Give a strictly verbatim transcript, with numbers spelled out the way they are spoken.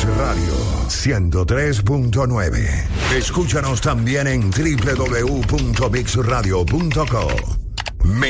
Radio ciento tres punto nueve. Escúchanos también en doble u doble u doble u punto mix radio punto co.